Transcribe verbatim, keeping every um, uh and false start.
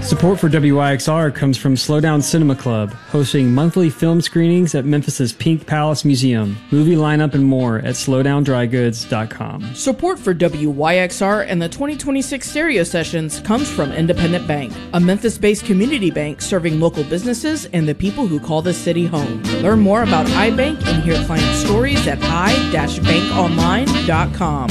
Support for W Y X R comes from Slowdown Cinema Club, hosting monthly film screenings at Memphis's Pink Palace Museum. Movie lineup and more at slowdown dry goods dot com. Support for W Y X R and the twenty twenty-six Stereo Sessions comes from Independent Bank, a Memphis-based community bank serving local businesses and the people who call this city home. Learn more about iBank and hear client stories at i dash bank online dot com.